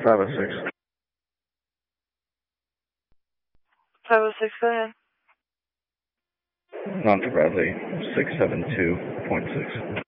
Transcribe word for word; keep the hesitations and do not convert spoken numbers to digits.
five oh six. five oh six, go ahead. Not Bradley, six seven two point six.